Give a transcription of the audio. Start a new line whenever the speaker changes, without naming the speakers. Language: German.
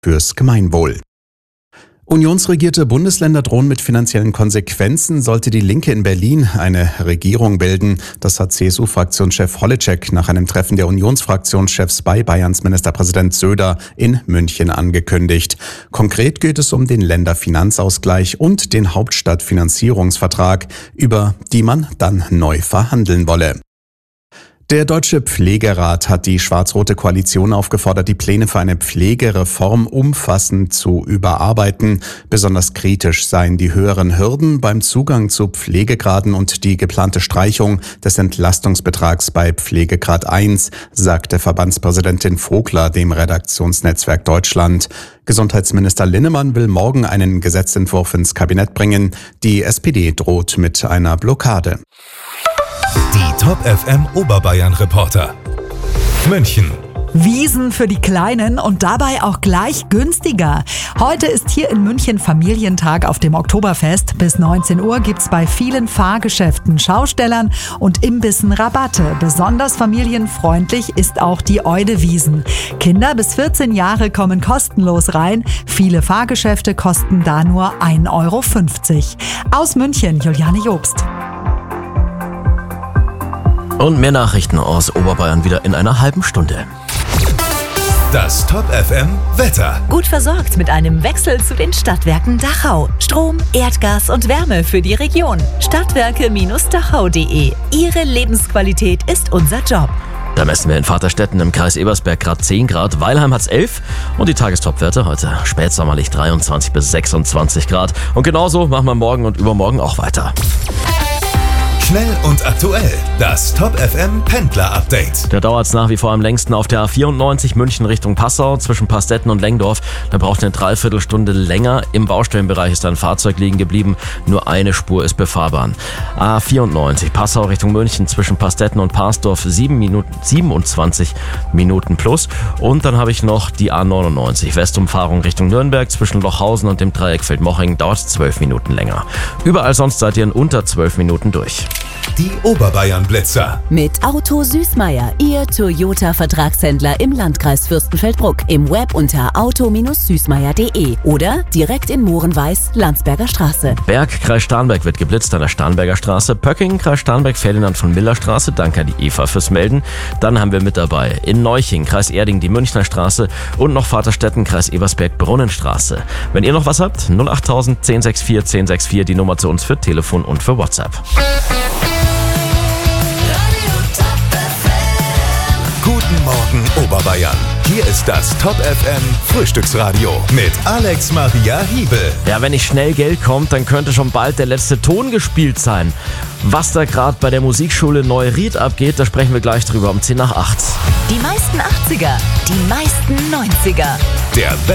fürs Gemeinwohl. Unionsregierte Bundesländer drohen mit finanziellen Konsequenzen, sollte die Linke in Berlin eine Regierung bilden. Das hat CSU-Fraktionschef Holitschek nach einem Treffen der Unionsfraktionschefs bei Bayerns Ministerpräsident Söder in München angekündigt. Konkret geht es um den Länderfinanzausgleich und den Hauptstadtfinanzierungsvertrag, über die man dann neu verhandeln wolle. Der Deutsche Pflegerat hat die schwarz-rote Koalition aufgefordert, die Pläne für eine Pflegereform umfassend zu überarbeiten. Besonders kritisch seien die höheren Hürden beim Zugang zu Pflegegraden und die geplante Streichung des Entlastungsbetrags bei Pflegegrad 1, sagte Verbandspräsidentin Vogler dem Redaktionsnetzwerk Deutschland. Gesundheitsminister Linnemann will morgen einen Gesetzentwurf ins Kabinett bringen. Die SPD droht mit einer Blockade.
Die Top FM Oberbayern Reporter. München.
Wiesen für die Kleinen und dabei auch gleich günstiger. Heute ist hier in München Familientag auf dem Oktoberfest. Bis 19 Uhr gibt's bei vielen Fahrgeschäften, Schaustellern und Imbissen Rabatte. Besonders familienfreundlich ist auch die Eude Wiesen. Kinder bis 14 Jahre kommen kostenlos rein. Viele Fahrgeschäfte kosten da nur 1,50 Euro. Aus München, Juliane Jobst.
Und mehr Nachrichten aus Oberbayern wieder in einer halben Stunde.
Das Top FM Wetter.
Gut versorgt mit einem Wechsel zu den Stadtwerken Dachau. Strom, Erdgas und Wärme für die Region. Stadtwerke-dachau.de. Ihre Lebensqualität ist unser Job.
Da messen wir in Vaterstetten im Kreis Ebersberg gerade 10 Grad, Weilheim hat's 11 und die Tagestopwerte heute spätsommerlich 23 bis 26 Grad. Und genauso machen wir morgen und übermorgen auch weiter.
Schnell und aktuell. Das Top FM Pendler Update.
Da dauert es nach wie vor am längsten auf der A94 München Richtung Passau zwischen Pastetten und Lengdorf. Da braucht eine Dreiviertelstunde länger. Im Baustellenbereich ist ein Fahrzeug liegen geblieben. Nur eine Spur ist befahrbar. A94 Passau Richtung München zwischen Pastetten und Parsdorf 27 Minuten plus. Und dann habe ich noch die A99 Westumfahrung Richtung Nürnberg zwischen Lochhausen und dem Dreieck Feldmoching. Dauert 12 Minuten länger. Überall sonst seid ihr in unter 12 Minuten durch.
Die Oberbayern Blitzer.
Mit Auto Süßmeier, Ihr Toyota-Vertragshändler im Landkreis Fürstenfeldbruck. Im Web unter auto-süßmeier.de oder direkt in Mohrenweiß, Landsberger Straße.
Berg, Kreis Starnberg wird geblitzt an der Starnberger Straße. Pöcking, Kreis Starnberg, Ferdinand von Miller Straße. Danke an die Eva fürs Melden. Dann haben wir mit dabei in Neuching, Kreis Erding, die Münchner Straße und noch Vaterstetten, Kreis Ebersberg, Brunnenstraße. Wenn ihr noch was habt, 08000 1064 1064, die Nummer zu uns für Telefon und für WhatsApp.
Guten Morgen Oberbayern. Hier ist das Top FM Frühstücksradio mit Alex Maria Hiebel.
Ja, wenn nicht schnell Geld kommt, dann könnte schon bald der letzte Ton gespielt sein. Was da gerade bei der Musikschule Neuried abgeht, da sprechen wir gleich drüber um 10 nach 8.
Die meisten 80er, die meisten 90er.
Der